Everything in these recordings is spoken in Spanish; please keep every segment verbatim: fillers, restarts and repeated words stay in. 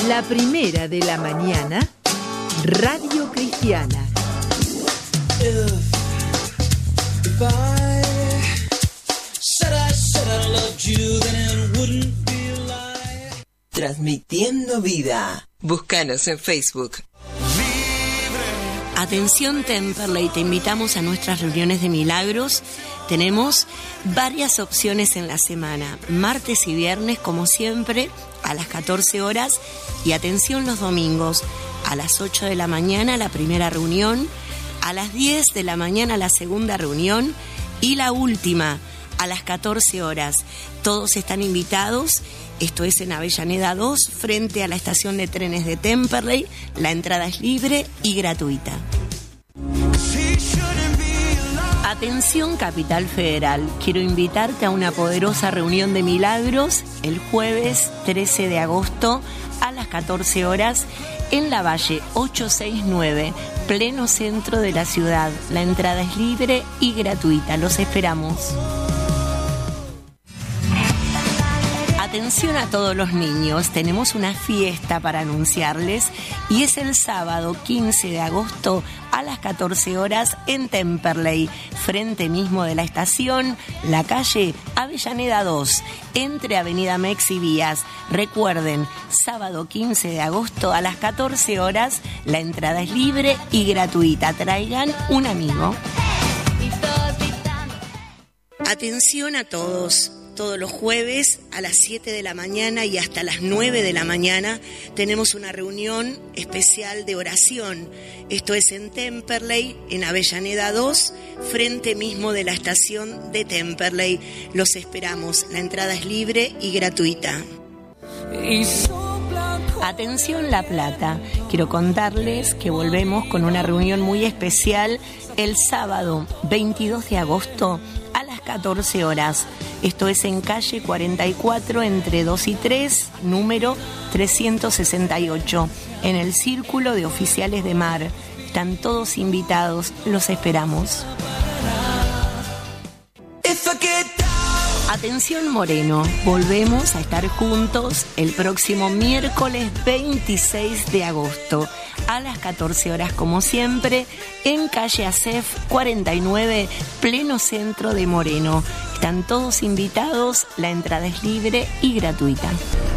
La primera de la mañana, Radio Cristiana. If, if I said I said I loved you, then it wouldn't be a lie. Transmitiendo vida. Búscanos en Facebook. Atención Temperley, te invitamos a nuestras reuniones de milagros. Tenemos varias opciones en la semana, martes y viernes como siempre a las catorce horas y atención los domingos a las ocho de la mañana la primera reunión, a las diez de la mañana la segunda reunión y la última a las catorce horas. Todos están invitados. Esto es en Avellaneda dos, frente a la estación de trenes de Temperley. La entrada es libre y gratuita. Atención Capital Federal, quiero invitarte a una poderosa reunión de milagros el jueves trece de agosto a las catorce horas en la Valle ochocientos sesenta y nueve, pleno centro de la ciudad. La entrada es libre y gratuita, los esperamos. Atención a todos los niños, tenemos una fiesta para anunciarles y es el sábado quince de agosto a las catorce horas en Temperley, frente mismo de la estación, la calle Avellaneda dos, entre Avenida Mex y Vías. Recuerden, sábado quince de agosto a las catorce horas, la entrada es libre y gratuita. Traigan un amigo. Atención a todos. Todos los jueves a las siete de la mañana y hasta las nueve de la mañana tenemos una reunión especial de oración. Esto es en Temperley, en Avellaneda dos, frente mismo de la estación de Temperley. Los esperamos. La entrada es libre y gratuita. Atención La Plata. Quiero contarles que volvemos con una reunión muy especial el sábado veintidós de agosto a las catorce horas. Esto es en calle cuarenta y cuatro, entre dos y tres, número trescientos sesenta y ocho, en el Círculo de Oficiales de Mar. Están todos invitados, los esperamos. Atención Moreno, volvemos a estar juntos el próximo miércoles veintiséis de agosto a las catorce horas como siempre en calle A C E F cuarenta y nueve, pleno centro de Moreno. Están todos invitados, la entrada es libre y gratuita.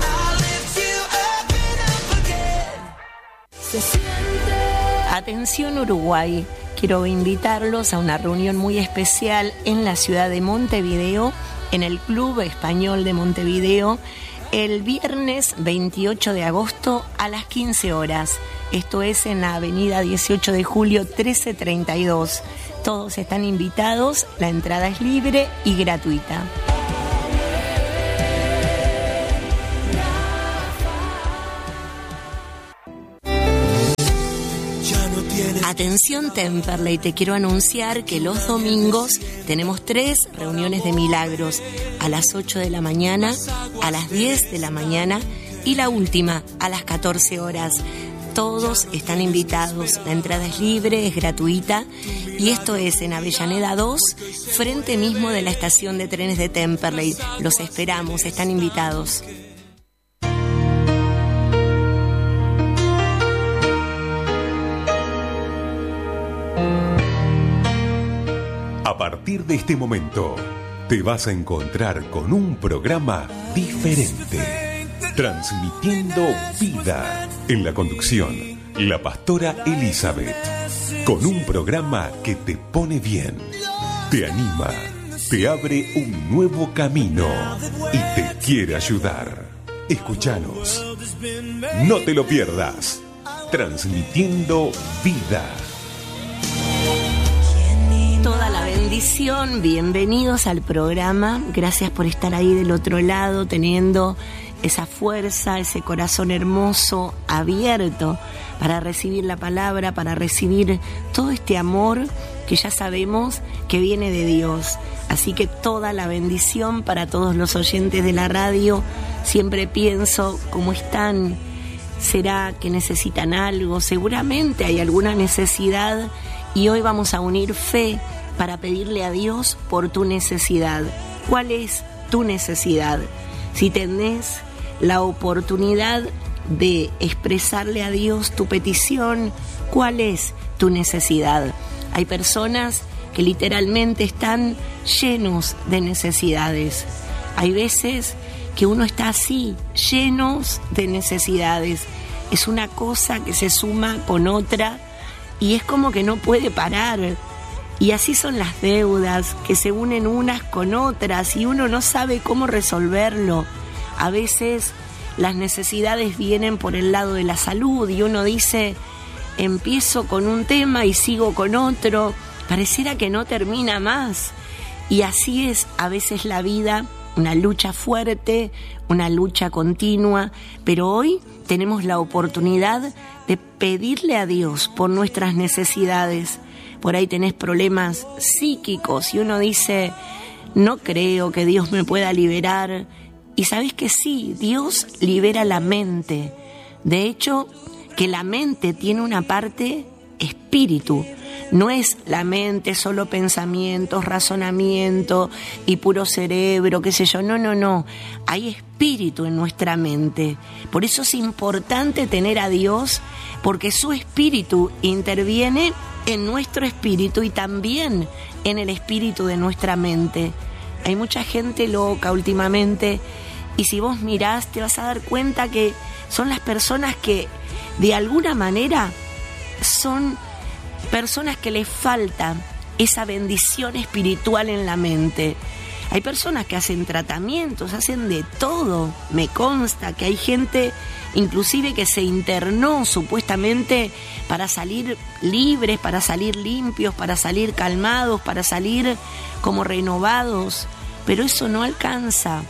Atención Uruguay, quiero invitarlos a una reunión muy especial en la ciudad de Montevideo, en el Club Español de Montevideo, el viernes veintiocho de agosto a las quince horas. Esto es en la avenida dieciocho de julio trece treinta y dos. Todos están invitados, la entrada es libre y gratuita. Atención Temperley, te quiero anunciar que los domingos tenemos tres reuniones de milagros, a las ocho de la mañana, a las diez de la mañana y la última a las catorce horas. Todos están invitados, la entrada es libre, es gratuita y esto es en Avellaneda dos, frente mismo de la estación de trenes de Temperley. Los esperamos, están invitados. A partir de este momento, te vas a encontrar con un programa diferente, transmitiendo vida. En la conducción, la pastora Elizabeth, con un programa que te pone bien, te anima, te abre un nuevo camino y te quiere ayudar. Escúchanos, no te lo pierdas, transmitiendo vida. Toda la bendición, bienvenidos al programa, gracias por estar ahí del otro lado, teniendo esa fuerza, ese corazón hermoso, abierto para recibir la palabra, para recibir todo este amor que ya sabemos que viene de Dios. Así que toda la bendición para todos los oyentes de la radio. Siempre pienso, ¿cómo están? ¿Será que necesitan algo? Seguramente hay alguna necesidad y hoy vamos a unir fe para pedirle a Dios por tu necesidad. ¿Cuál es tu necesidad? Si tenés la oportunidad, de expresarle a Dios tu petición, cuál es tu necesidad. Hay personas que literalmente están llenos de necesidades. Hay veces que uno está así, llenos de necesidades. Es una cosa que se suma con otra y es como que no puede parar. Y así son las deudas, que se unen unas con otras y uno no sabe cómo resolverlo. A veces las necesidades vienen por el lado de la salud y uno dice, empiezo con un tema y sigo con otro, pareciera que no termina más. Y así es a veces la vida, una lucha fuerte, una lucha continua, pero hoy tenemos la oportunidad de pedirle a Dios por nuestras necesidades. Por ahí tenés problemas psíquicos y uno dice, no creo que Dios me pueda liberar. Y sabés que sí, Dios libera la mente. De hecho, que la mente tiene una parte espíritu. No es la mente solo pensamientos, razonamiento y puro cerebro, qué sé yo. No, no, no. Hay espíritu en nuestra mente. Por eso es importante tener a Dios, porque su espíritu interviene en nuestro espíritu y también en el espíritu de nuestra mente. Hay mucha gente loca últimamente y si vos mirás te vas a dar cuenta que son las personas que de alguna manera son personas que les falta esa bendición espiritual en la mente. Hay personas que hacen tratamientos, hacen de todo. Me consta que hay gente inclusive que se internó supuestamente para salir libres, para salir limpios, para salir calmados, para salir como renovados. Pero eso no alcanza.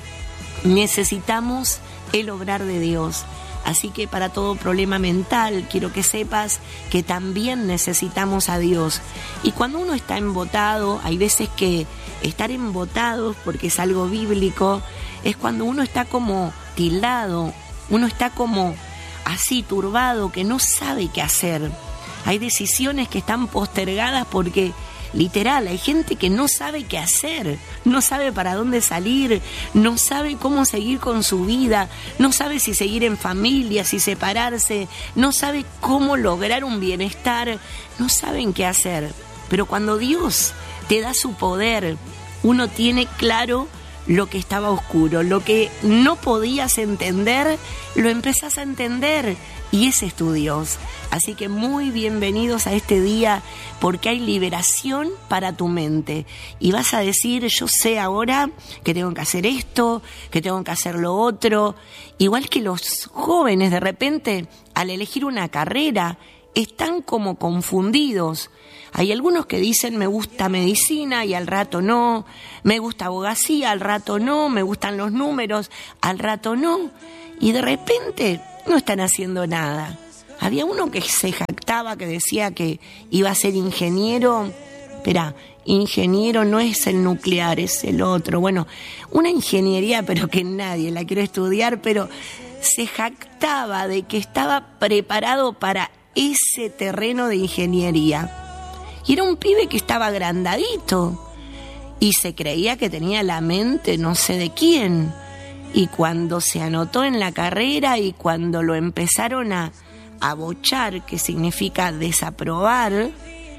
Necesitamos el obrar de Dios. Así que para todo problema mental, quiero que sepas que también necesitamos a Dios. Y cuando uno está embotado, hay veces que estar embotados, porque es algo bíblico, es cuando uno está como tildado, uno está como así turbado, que no sabe qué hacer. Hay decisiones que están postergadas porque literal, hay gente que no sabe qué hacer, no sabe para dónde salir, no sabe cómo seguir con su vida, no sabe si seguir en familia, si separarse, no sabe cómo lograr un bienestar, no saben qué hacer. Pero cuando Dios te da su poder, uno tiene claro lo que estaba oscuro, lo que no podías entender, lo empezás a entender y ese es tu Dios. Así que muy bienvenidos a este día porque hay liberación para tu mente. Y vas a decir, yo sé ahora que tengo que hacer esto, que tengo que hacer lo otro. Igual que los jóvenes de repente al elegir una carrera están como confundidos. Hay algunos que dicen me gusta medicina y al rato no, me gusta abogacía, al rato no, me gustan los números, al rato no. Y de repente no están haciendo nada. Había uno que se jactaba, que decía que iba a ser ingeniero. Espera, ingeniero no es el nuclear, es el otro. Bueno, una ingeniería, pero que nadie la quiere estudiar, pero se jactaba de que estaba preparado para ese terreno de ingeniería. Y era un pibe que estaba agrandadito y se creía que tenía la mente no sé de quién. Y cuando se anotó en la carrera y cuando lo empezaron a abochar, que significa desaprobar,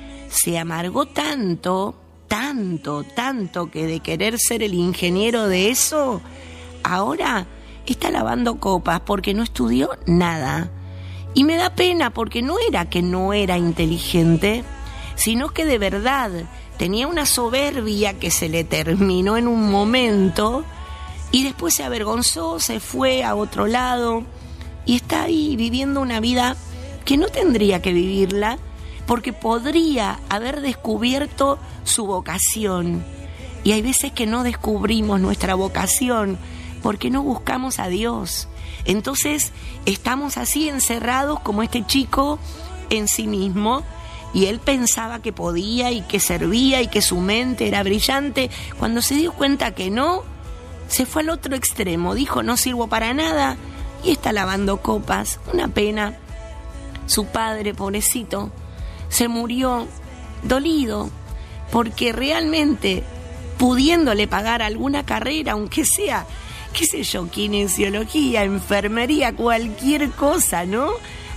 se amargó tanto, tanto, tanto que de querer ser el ingeniero de eso, ahora está lavando copas porque no estudió nada. Y me da pena porque no era que no era inteligente, sino que de verdad tenía una soberbia que se le terminó en un momento y después se avergonzó, se fue a otro lado y está ahí viviendo una vida que no tendría que vivirla porque podría haber descubierto su vocación. Y hay veces que no descubrimos nuestra vocación porque no buscamos a Dios. Entonces estamos así encerrados como este chico en sí mismo y él pensaba que podía y que servía y que su mente era brillante. Cuando se dio cuenta que no, se fue al otro extremo, dijo no sirvo para nada y está lavando copas. Una pena. Su padre, pobrecito, se murió dolido porque realmente pudiéndole pagar alguna carrera, aunque sea qué sé yo, kinesiología, enfermería, cualquier cosa, ¿no?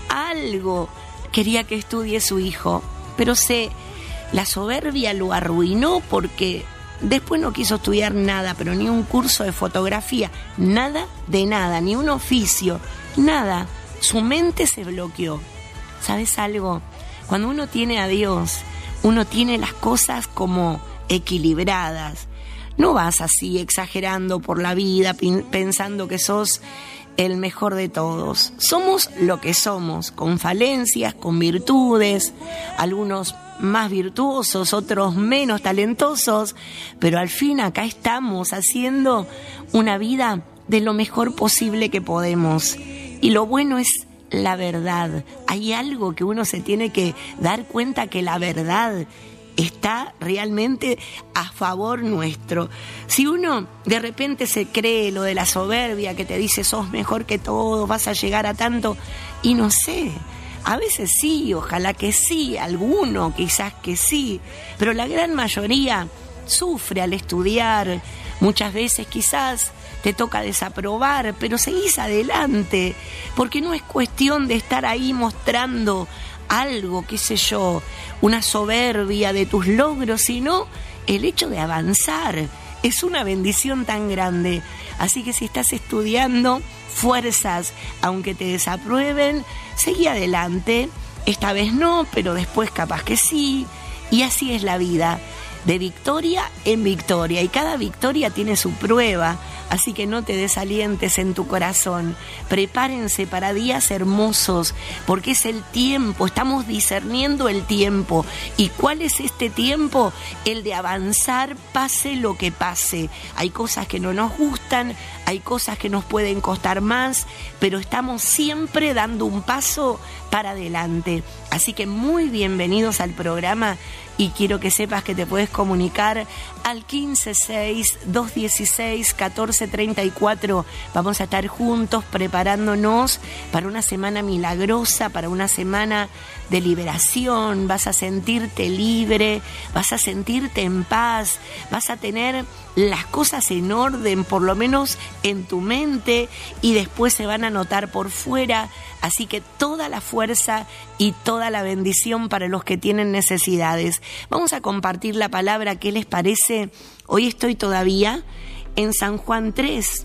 Algo quería que estudie su hijo, pero se, la soberbia lo arruinó porque después no quiso estudiar nada, pero ni un curso de fotografía, nada de nada, ni un oficio, nada. Su mente se bloqueó. ¿Sabes algo? Cuando uno tiene a Dios, uno tiene las cosas como equilibradas. No vas así exagerando por la vida, pensando que sos el mejor de todos. Somos lo que somos, con falencias, con virtudes, algunos más virtuosos, otros menos talentosos, pero al fin acá estamos haciendo una vida de lo mejor posible que podemos. Y lo bueno es la verdad. Hay algo que uno se tiene que dar cuenta, que la verdad está realmente a favor nuestro. Si uno de repente se cree lo de la soberbia, que te dice sos mejor que todos, vas a llegar a tanto, y no sé, a veces sí, ojalá que sí, alguno quizás que sí, pero la gran mayoría sufre al estudiar, muchas veces quizás te toca desaprobar, pero seguís adelante, porque no es cuestión de estar ahí mostrando algo, qué sé yo, una soberbia de tus logros, sino el hecho de avanzar. Es una bendición tan grande. Así que si estás estudiando, fuerzas, aunque te desaprueben, seguí adelante. Esta vez no, pero después capaz que sí. Y así es la vida, de victoria en victoria. Y cada victoria tiene su prueba. Así que no te desalientes en tu corazón. Prepárense para días hermosos, porque es el tiempo, estamos discerniendo el tiempo. ¿Y cuál es este tiempo? El de avanzar, pase lo que pase. Hay cosas que no nos gustan, hay cosas que nos pueden costar más, pero estamos siempre dando un paso para adelante. Así que muy bienvenidos al programa. Y quiero que sepas que te puedes comunicar al quince seis, dos dieciséis, catorce treinta y cuatro. Vamos a estar juntos preparándonos para una semana milagrosa, para una semana de liberación. Vas a sentirte libre, vas a sentirte en paz, vas a tener las cosas en orden, por lo menos en tu mente, y después se van a notar por fuera. Así que toda la fuerza y toda la bendición para los que tienen necesidades. Vamos a compartir la palabra. ¿Qué les parece? Hoy estoy todavía en San Juan tres.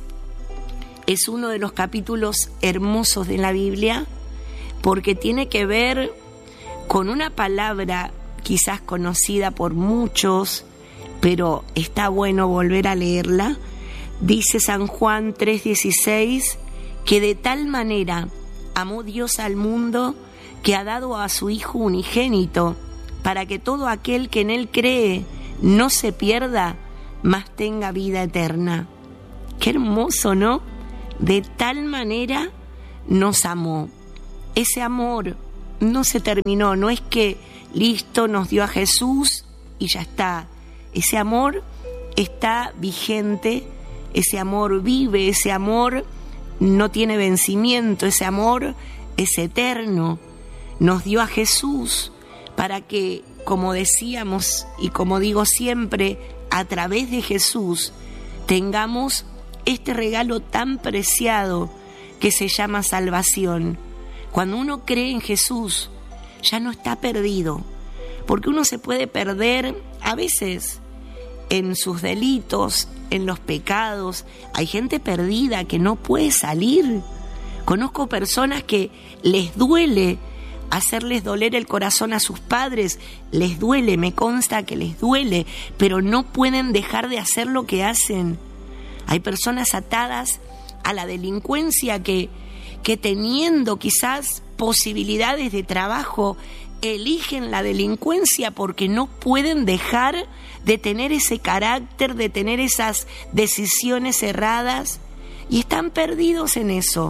Es uno de los capítulos hermosos de la Biblia, porque tiene que ver con una palabra quizás conocida por muchos, pero está bueno volver a leerla. Dice San Juan tres dieciséis, que de tal manera amó Dios al mundo que ha dado a su Hijo unigénito, para que todo aquel que en Él cree no se pierda, mas tenga vida eterna. Qué hermoso, ¿no? De tal manera nos amó. Ese amor no se terminó, no es que listo, nos dio a Jesús y ya está. Ese amor está vigente, ese amor vive, ese amor no tiene vencimiento, ese amor es eterno. Nos dio a Jesús para que, como decíamos y como digo siempre, a través de Jesús tengamos este regalo tan preciado que se llama salvación. Cuando uno cree en Jesús, ya no está perdido, porque uno se puede perder a veces en sus delitos, en los pecados. Hay gente perdida que no puede salir. Conozco personas que les duele hacerles doler el corazón a sus padres, les duele, me consta que les duele, pero no pueden dejar de hacer lo que hacen. Hay personas atadas a la delincuencia que, que teniendo quizás posibilidades de trabajo, eligen la delincuencia porque no pueden dejar de tener ese carácter, de tener esas decisiones erradas, y están perdidos en eso,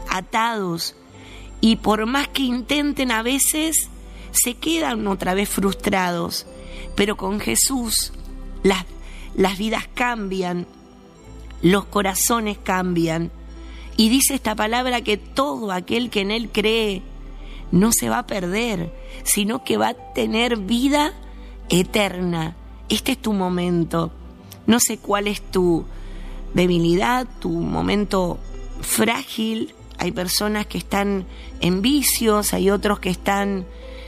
atados, y por más que intenten a veces se quedan otra vez frustrados. Pero con Jesús las, las vidas cambian, los corazones cambian, y dice esta palabra que todo aquel que en Él cree no se va a perder, sino que va a tener vida eterna. Este es tu momento. No sé cuál es tu, debilidad, tu momento frágil. Hay personas que están en vicios, hay otros que están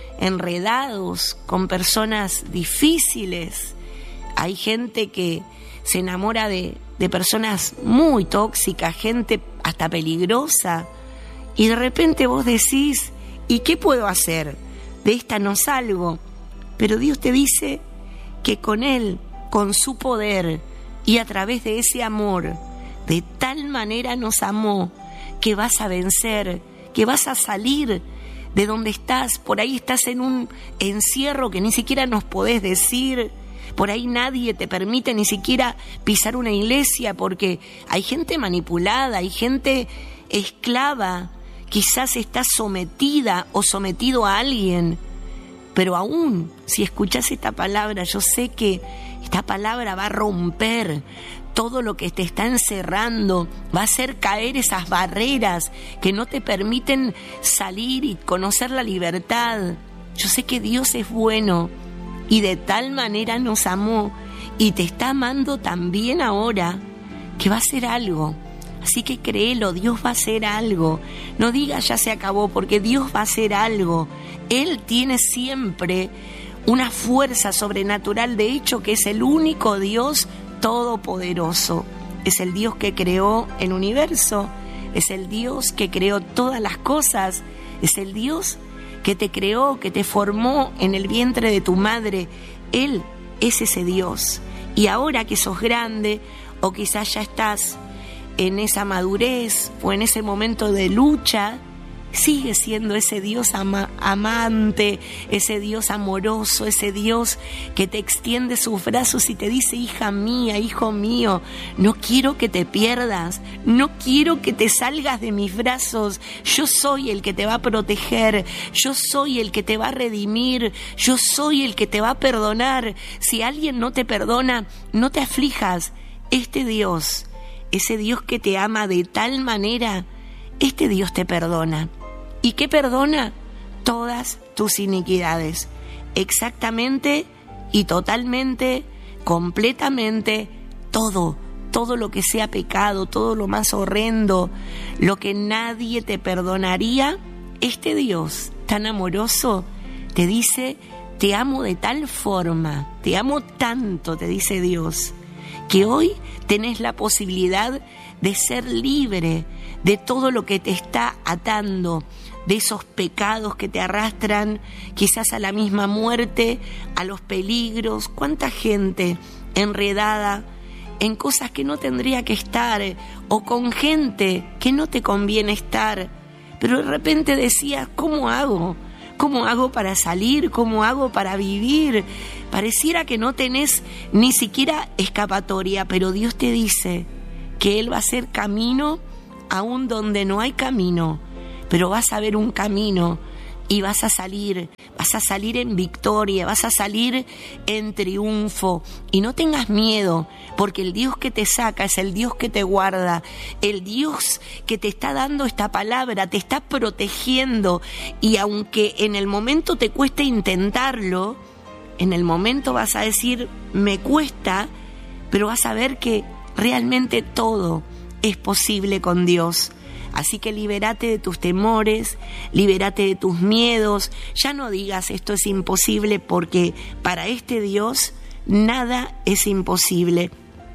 enredados con personas difíciles. Hay gente que se enamora de, de personas muy tóxicas, gente hasta peligrosa. Y de repente vos decís, ¿y qué puedo hacer? De esta no salgo. Pero Dios te dice que con Él, con su poder y a través de ese amor, de tal manera nos amó que vas a vencer, que vas a salir de donde estás. Por ahí estás en un encierro que ni siquiera nos podés decir. Por ahí nadie te permite ni siquiera pisar una iglesia porque hay gente manipulada, hay gente esclava. Quizás estás sometida o sometido a alguien. Pero aún si escuchás esta palabra, yo sé que esta palabra va a romper todo lo que te está encerrando, va a hacer caer esas barreras que no te permiten salir y conocer la libertad. Yo sé que Dios es bueno y de tal manera nos amó y te está amando también ahora que va a hacer algo. Así que créelo, Dios va a hacer algo. No digas ya se acabó, porque Dios va a hacer algo. Él tiene siempre una fuerza sobrenatural, de hecho que es el único Dios todopoderoso. Es el Dios que creó el universo, es el Dios que creó todas las cosas, es el Dios que te creó, que te formó en el vientre de tu madre. Él es ese Dios. Y ahora que sos grande, o quizás ya estás en esa madurez o en ese momento de lucha, sigue siendo ese Dios ama- amante, ese Dios amoroso, ese Dios que te extiende sus brazos y te dice: hija mía, hijo mío, no quiero que te pierdas, no quiero que te salgas de mis brazos. Yo soy el que te va a proteger, yo soy el que te va a redimir, yo soy el que te va a perdonar. Si alguien no te perdona, no te aflijas. Este Dios, ese Dios que te ama de tal manera, este Dios te perdona. ¿Y qué perdona? Todas tus iniquidades. Exactamente y totalmente, completamente, todo. Todo lo que sea pecado, todo lo más horrendo, lo que nadie te perdonaría, este Dios tan amoroso te dice: te amo de tal forma, te amo tanto, te dice Dios, que hoy tenés la posibilidad de ser libre de todo lo que te está atando, de esos pecados que te arrastran quizás a la misma muerte, a los peligros. ¿Cuánta gente enredada en cosas que no tendría que estar, o con gente que no te conviene estar? Pero de repente decías: ¿cómo hago? ¿Cómo hago para salir? ¿Cómo hago para vivir? Pareciera que no tenés ni siquiera escapatoria, pero Dios te dice que Él va a hacer camino aún donde no hay camino, pero vas a ver un camino y vas a salir, vas a salir en victoria, vas a salir en triunfo. Y no tengas miedo, porque el Dios que te saca es el Dios que te guarda, el Dios que te está dando esta palabra, te está protegiendo. Y aunque en el momento te cueste intentarlo, en el momento vas a decir: me cuesta, pero vas a ver que realmente todo es posible con Dios. Así que libérate de tus temores, libérate de tus miedos. Ya no digas esto es imposible, porque para este Dios nada es imposible.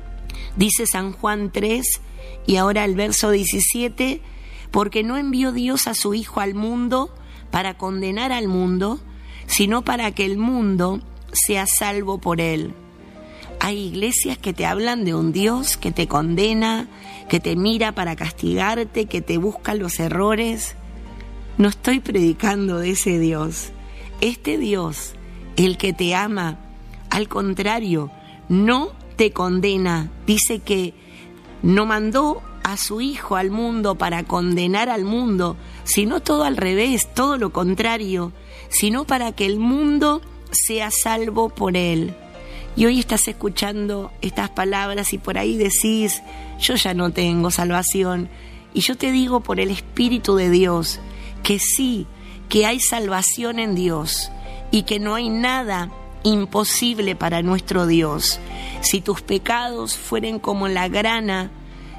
Dice San Juan tres, y ahora el verso diecisiete: porque no envió Dios a su Hijo al mundo para condenar al mundo, sino para que el mundo sea salvo por él. Hay iglesias que te hablan de un Dios que te condena, que te mira para castigarte, que te busca los errores. No estoy predicando de ese Dios. Este Dios, el que te ama, al contrario, no te condena. Dice que no mandó a su Hijo al mundo para condenar al mundo, sino todo al revés, todo lo contrario, sino para que el mundo sea salvo por él. Y hoy estás escuchando estas palabras y por ahí decís: yo ya no tengo salvación. Y yo te digo por el Espíritu de Dios que sí, que hay salvación en Dios y que no hay nada imposible para nuestro Dios. Si tus pecados fueren como la grana,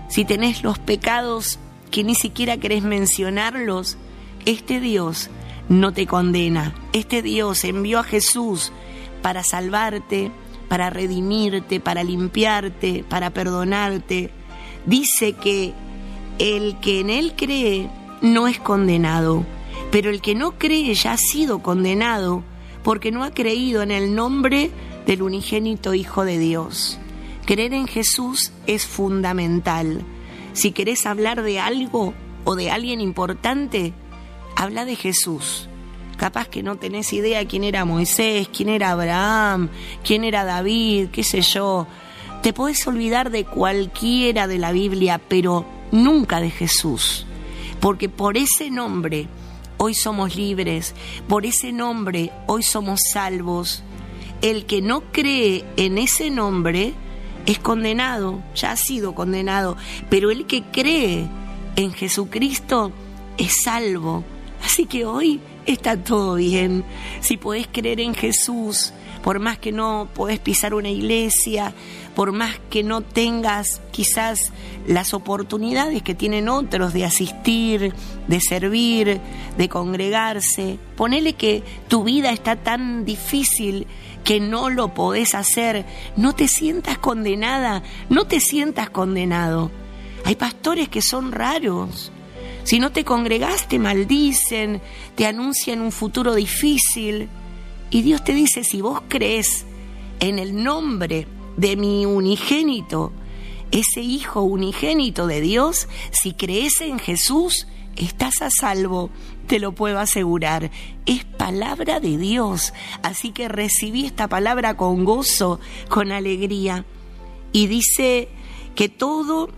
si tenés los pecados que ni siquiera querés mencionarlos, este Dios no te condena. Este Dios envió a Jesús para salvarte, para redimirte, para limpiarte, para perdonarte. Dice que el que en Él cree no es condenado, pero el que no cree ya ha sido condenado porque no ha creído en el nombre del unigénito Hijo de Dios. Creer en Jesús es fundamental. Si querés hablar de algo o de alguien importante, habla de Jesús. Capaz que no tenés idea quién era Moisés, quién era Abraham, quién era David, qué sé yo. Te podés olvidar de cualquiera de la Biblia, pero nunca de Jesús. Porque por ese nombre hoy somos libres, por ese nombre hoy somos salvos. El que no cree en ese nombre es condenado, ya ha sido condenado, pero el que cree en Jesucristo es salvo. Así que hoy está todo bien. Si podés creer en Jesús, por más que no podés pisar una iglesia, por más que no tengas quizás las oportunidades que tienen otros de asistir, de servir, de congregarse, ponele que tu vida está tan difícil que no lo podés hacer, no te sientas condenada, no te sientas condenado. Hay pastores que son raros. Si no te congregás, te maldicen, te anuncian un futuro difícil. Y Dios te dice, si vos crees en el nombre de mi unigénito, ese Hijo unigénito de Dios, si crees en Jesús, estás a salvo, te lo puedo asegurar. Es palabra de Dios, así que recibí esta palabra con gozo, con alegría. Y dice que todo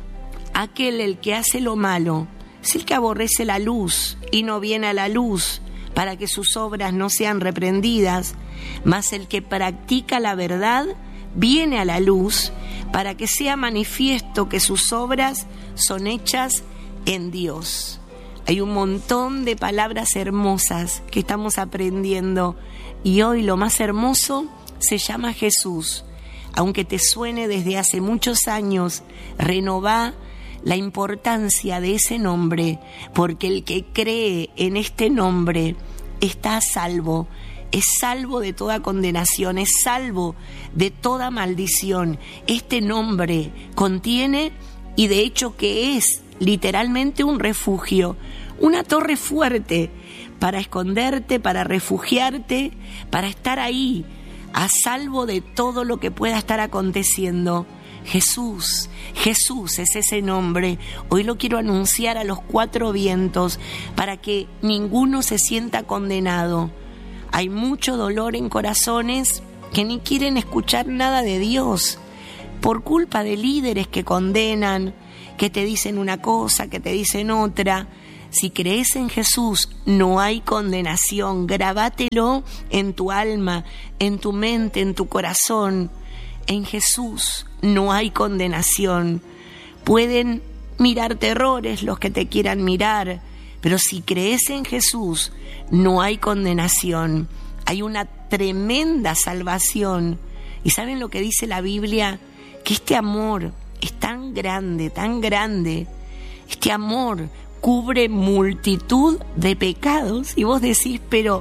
aquel el que hace lo malo, es el que aborrece la luz y no viene a la luz, para que sus obras no sean reprendidas, mas el que practica la verdad viene a la luz, para que sea manifiesto que sus obras son hechas en Dios. Hay un montón de palabras hermosas que estamos aprendiendo, y hoy lo más hermoso se llama Jesús. Aunque te suene desde hace muchos años, renová la importancia de ese nombre, porque el que cree en este nombre está a salvo, es salvo de toda condenación, es salvo de toda maldición. Este nombre contiene, y de hecho que es literalmente un refugio, una torre fuerte para esconderte, para refugiarte, para estar ahí, a salvo de todo lo que pueda estar aconteciendo. Jesús, Jesús es ese nombre. Hoy lo quiero anunciar a los cuatro vientos para que ninguno se sienta condenado. Hay mucho dolor en corazones que ni quieren escuchar nada de Dios por culpa de líderes que condenan, que te dicen una cosa, que te dicen otra. Si crees en Jesús, no hay condenación. Grabátelo en tu alma, en tu mente, en tu corazón. En Jesús no hay condenación. Pueden mirarte errores los que te quieran mirar, pero si crees en Jesús, no hay condenación. Hay una tremenda salvación. ¿Y saben lo que dice la Biblia? Que este amor es tan grande, tan grande. Este amor cubre multitud de pecados. Y vos decís, pero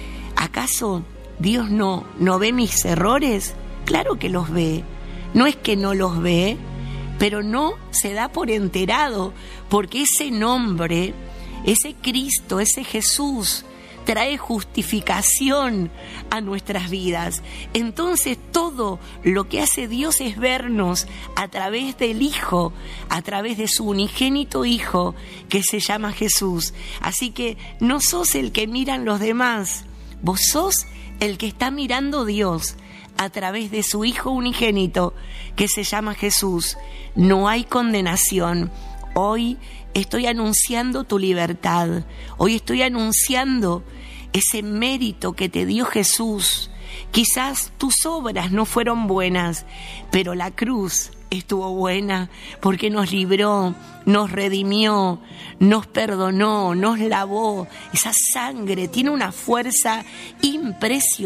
¿acaso Dios no, no ve mis errores? Claro que los ve. No es que no los ve, pero no se da por enterado, porque ese nombre, ese Cristo, ese Jesús, trae justificación a nuestras vidas. Entonces todo lo que hace Dios es vernos a través del Hijo, a través de su unigénito Hijo, que se llama Jesús. Así que no sos el que miran los demás, vos sos el que está mirando Dios a través de su Hijo unigénito, que se llama Jesús. No hay condenación. Hoy estoy anunciando tu libertad. Hoy estoy anunciando ese mérito que te dio Jesús. Quizás tus obras no fueron buenas, pero la cruz estuvo buena porque nos libró, nos redimió, nos perdonó, nos lavó. Esa sangre tiene una fuerza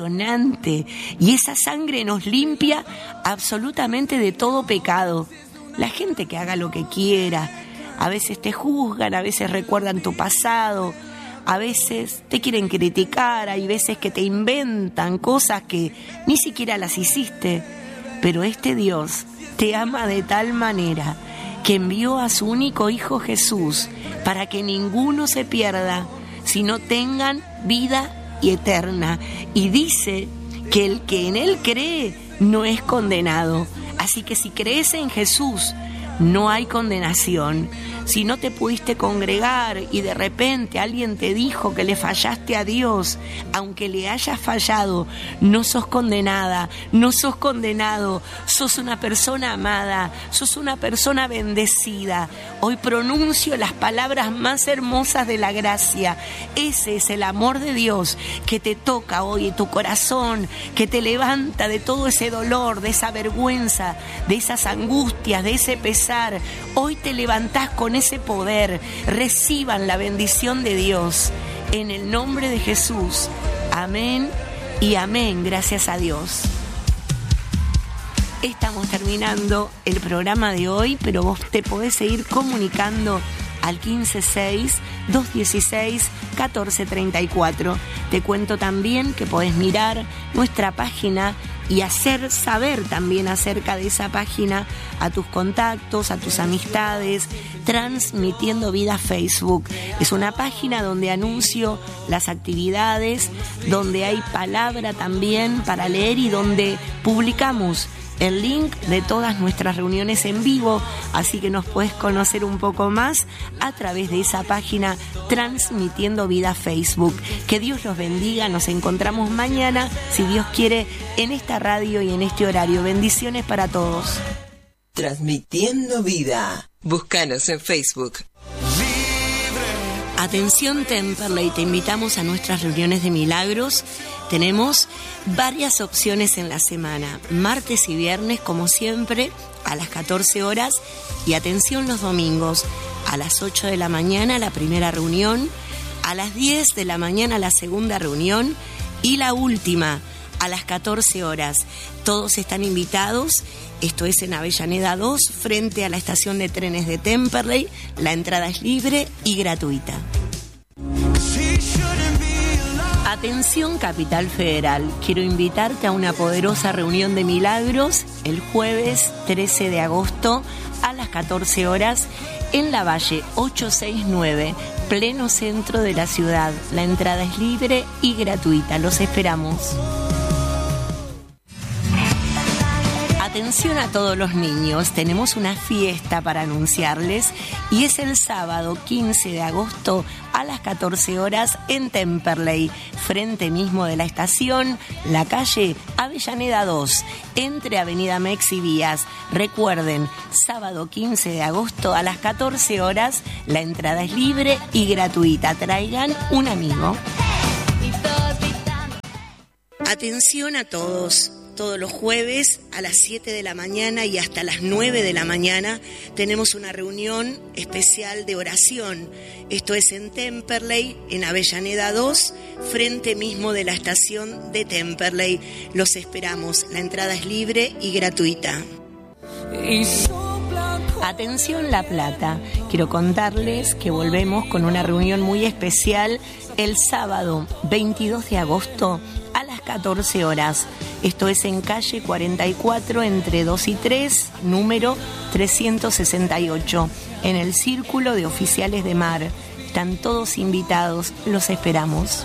impresionante y esa sangre nos limpia absolutamente de todo pecado. la gente que haga lo que quiera. A veces te juzgan, a veces recuerdan tu pasado, a veces te quieren criticar, hay veces que te inventan cosas que ni siquiera las hiciste. Pero este Dios te ama de tal manera que envió a su único Hijo Jesús para que ninguno se pierda, sino tengan vida y eterna. Y dice que el que en Él cree no es condenado. Así que si crees en Jesús, no hay condenación. Si no te pudiste congregar y de repente alguien te dijo que le fallaste a Dios, aunque le hayas fallado, no sos condenada, no sos condenado, sos una persona amada, sos una persona bendecida. Hoy pronuncio las palabras más hermosas de la gracia. Ese es el amor de Dios que te toca hoy en tu corazón, que te levanta de todo ese dolor, de esa vergüenza, de esas angustias, de ese pesar. Hoy te levantás con ese poder. Reciban la bendición de Dios en el nombre de Jesús. Amén y amén. Gracias a Dios. Estamos terminando el programa de hoy, pero vos te podés seguir comunicando al quince seis, dos dieciséis, catorce treinta y cuatro. Te cuento también que podés mirar nuestra página y hacer saber también acerca de esa página a tus contactos, a tus amistades, Transmitiendo Vida Facebook. Es una página donde anuncio las actividades, donde hay palabra también para leer y donde publicamos el link de todas nuestras reuniones en vivo, así que nos puedes conocer un poco más a través de esa página Transmitiendo Vida Facebook. Que Dios los bendiga, nos encontramos mañana, si Dios quiere, en esta radio y en este horario. Bendiciones para todos. Transmitiendo Vida. Búscanos en Facebook. Atención Temperley, te invitamos a nuestras reuniones de milagros. Tenemos varias opciones en la semana, martes y viernes como siempre a las catorce horas, y atención los domingos a las ocho de la mañana la primera reunión, a las diez de la mañana la segunda reunión y la última a las catorce horas. Todos están invitados. Esto es en Avellaneda dos, frente a la estación de trenes de Temperley. La entrada es libre y gratuita. Atención Capital Federal, quiero invitarte a una poderosa reunión de milagros el jueves trece de agosto a las catorce horas en la Valle ochocientos sesenta y nueve, pleno centro de la ciudad. La entrada es libre y gratuita. Los esperamos. Atención a todos los niños, tenemos una fiesta para anunciarles y es el sábado quince de agosto a las catorce horas en Temperley, frente mismo de la estación, la calle Avellaneda dos, entre Avenida Mex y Vías. Recuerden, sábado quince de agosto a las catorce horas, la entrada es libre y gratuita. Traigan un amigo. Atención a todos. Todos los jueves a las siete de la mañana y hasta las nueve de la mañana tenemos una reunión especial de oración. Esto es en Temperley, en Avellaneda dos, frente mismo de la estación de Temperley. Los esperamos. La entrada es libre y gratuita. Atención La Plata, quiero contarles que volvemos con una reunión muy especial el sábado veintidós de agosto a las catorce horas. Esto es en calle cuarenta y cuatro entre dos y tres, número trescientos sesenta y ocho, en el Círculo de Oficiales de Mar. Están todos invitados, los esperamos.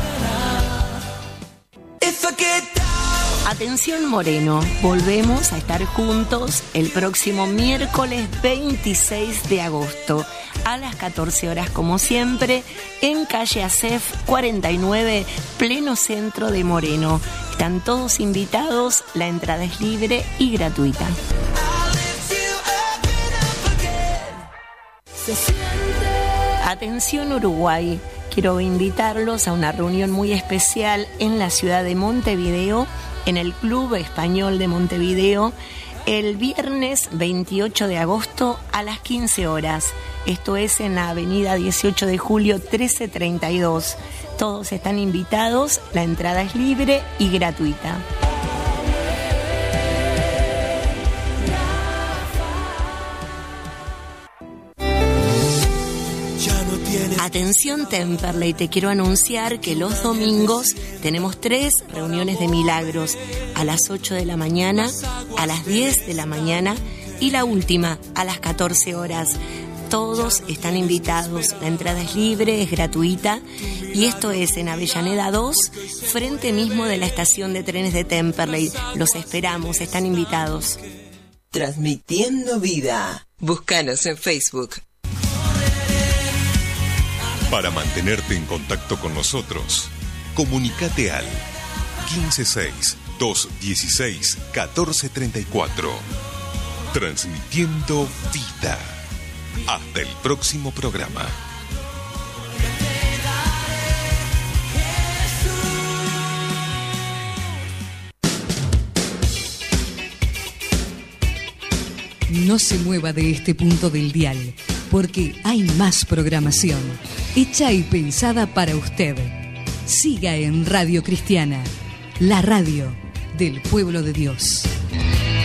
Atención Moreno, volvemos a estar juntos el próximo miércoles veintiséis de agosto a las catorce horas como siempre en calle Acef cuarenta y nueve, pleno centro de Moreno. Están todos invitados, la entrada es libre y gratuita. Atención Uruguay, quiero invitarlos a una reunión muy especial en la ciudad de Montevideo, en el Club Español de Montevideo, el viernes veintiocho de agosto a las quince horas. Esto es en la avenida dieciocho de julio trece treinta y dos. Todos están invitados, la entrada es libre y gratuita. Atención Temperley, te quiero anunciar que los domingos tenemos tres reuniones de milagros, a las ocho de la mañana, a las diez de la mañana y la última a las catorce horas. Todos están invitados, la entrada es libre, es gratuita y esto es en Avellaneda dos, frente mismo de la estación de trenes de Temperley. Los esperamos, están invitados. Transmitiendo vida. Búscanos en Facebook. Para mantenerte en contacto con nosotros, comunícate al quince seis, doscientos dieciséis, catorce treinta y cuatro. Transmitiendo vida. Hasta el próximo programa. No se mueva de este punto del dial, porque hay más programación, hecha y pensada para usted. Siga en Radio Cristiana, la radio del pueblo de Dios.